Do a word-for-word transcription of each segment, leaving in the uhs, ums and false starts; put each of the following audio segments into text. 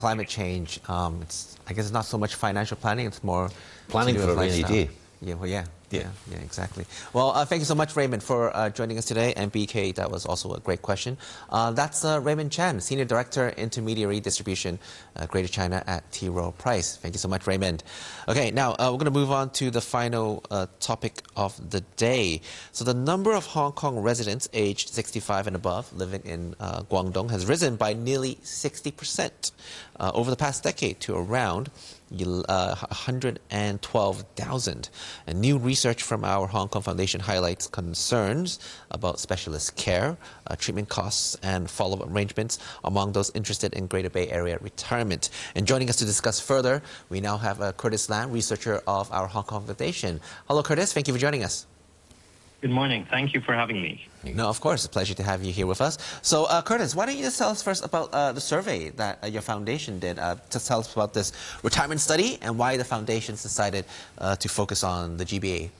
climate change, um, it's, I guess it's not so much financial planning, it's more planning for a rainy day. Yeah, well, yeah, yeah, yeah, yeah, exactly. Well, uh, thank you so much, Raymond, for uh, joining us today. And B K, that was also a great question. Uh, that's uh, Raymond Chan, Senior Director, Intermediary Distribution, uh, Greater China at T. Rowe Price. Thank you so much, Raymond. Okay, now uh, we're going to move on to the final uh, topic of the day. So the number of Hong Kong residents aged sixty-five and above living in uh, Guangdong has risen by nearly sixty percent uh, over the past decade to around Uh, one hundred twelve thousand. And new research from our Hong Kong Foundation highlights concerns about specialist care, uh, treatment costs, and follow-up arrangements among those interested in Greater Bay Area retirement. And joining us to discuss further, we now have uh, Curtis Lam, researcher of our Hong Kong Foundation. Hello, Curtis. Thank you for joining us. Good morning. Thank you for having me. No, of course. It's a pleasure to have you here with us. So, uh, Curtis, why don't you just tell us first about uh, the survey that uh, your foundation did? Uh, just tell us about this retirement study and why the foundation's decided uh, to focus on the G B A.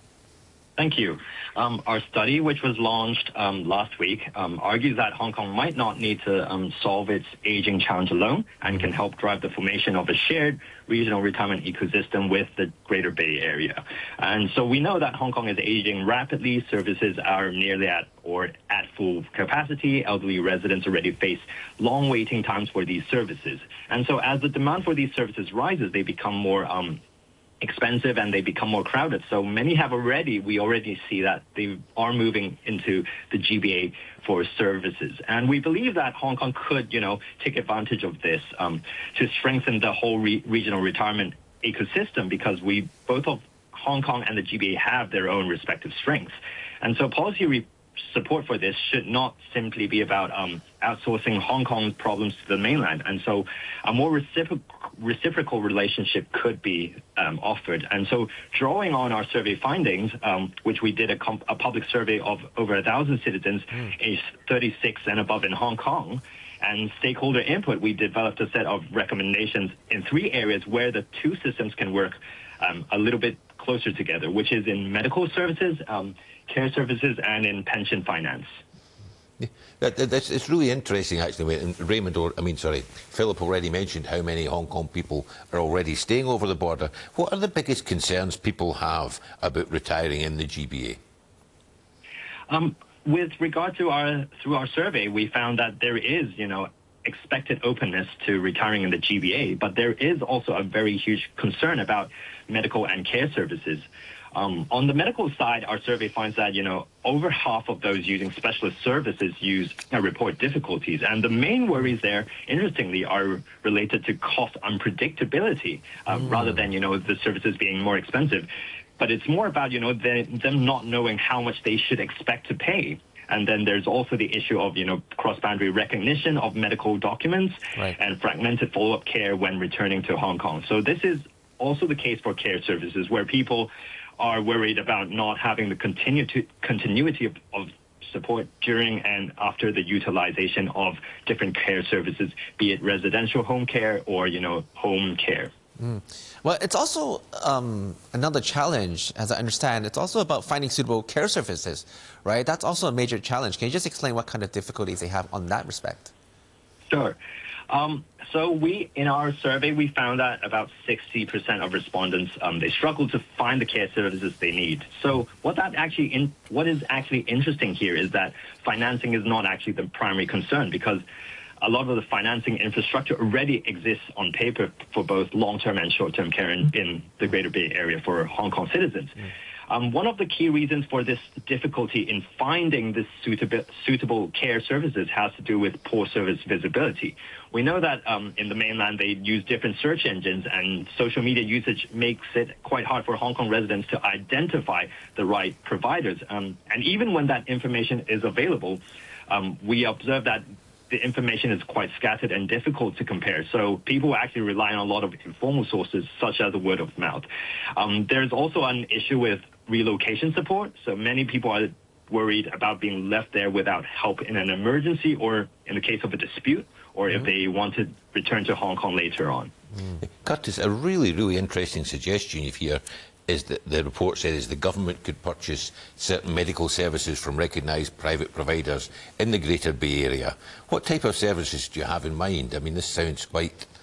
Thank you. Um, our study, which was launched um, last week, um, argues that Hong Kong might not need to um, solve its aging challenge alone and can help drive the formation of a shared regional retirement ecosystem with the Greater Bay Area. And so we know that Hong Kong is aging rapidly. Services are nearly at or at full capacity. Elderly residents already face long waiting times for these services. And so as the demand for these services rises, they become more um, expensive and they become more crowded. So many have already, we already see that they are moving into the G B A for services. And we believe that Hong Kong could, you know, take advantage of this um, to strengthen the whole re regional retirement ecosystem, because we, both of Hong Kong and the G B A have their own respective strengths. And so policy re support for this should not simply be about um, outsourcing Hong Kong's problems to the mainland. And so a more reciprocal reciprocal relationship could be um, offered. And so drawing on our survey findings, um, which we did a, a public survey of over a thousand citizens mm. aged thirty-six and above in Hong Kong, and stakeholder input, we developed a set of recommendations in three areas where the two systems can work um, a little bit closer together, which is in medical services, um, care services, and in pension finance. Yeah, that, that's, it's really interesting, actually. And Raymond, or, I mean, sorry, Philip already mentioned how many Hong Kong people are already staying over the border. What are the biggest concerns people have about retiring in the G B A? Um, with regard to our, through our survey, we found that there is, you know, expected openness to retiring in the G B A, but there is also a very huge concern about medical and care services. Um, on the medical side, our survey finds that, you know, over half of those using specialist services use uh, report difficulties. And the main worries there, interestingly, are related to cost unpredictability uh, mm. rather than, you know, the services being more expensive. But it's more about, you know, the, them not knowing how much they should expect to pay. And then there's also the issue of, you know, cross-boundary recognition of medical documents right. and fragmented follow-up care when returning to Hong Kong. So this is also the case for care services, where people are worried about not having the continu continuity of, of support during and after the utilization of different care services, be it residential home care or, you know, home care. Mm. Well, it's also um, another challenge, as I understand. It's also about finding suitable care services, right? That's also a major challenge. Can you just explain what kind of difficulties they have on that respect? Sure. Um, so we, in our survey, we found that about sixty percent of respondents, um, they struggle to find the care services they need. So what that actually, in, what is actually interesting here is that financing is not actually the primary concern, because a lot of the financing infrastructure already exists on paper for both long-term and short-term care in, in the Greater Bay Area for Hong Kong citizens. Mm. Um, one of the key reasons for this difficulty in finding this suitable, suitable care services has to do with poor service visibility. We know that um, in the mainland they use different search engines, and social media usage makes it quite hard for Hong Kong residents to identify the right providers. Um, and even when that information is available, um, we observe that the information is quite scattered and difficult to compare. So people actually rely on a lot of informal sources, such as the word of mouth. Um, there's also an issue with relocation support. So many people are worried about being left there without help in an emergency or in the case of a dispute, or mm-hmm. if they want to return to Hong Kong later on. Mm. Curtis, a really, really interesting suggestion here. is that the report said is the government could purchase certain medical services from recognised private providers in the Greater Bay Area. What type of services do you have in mind? I mean, this sounds quite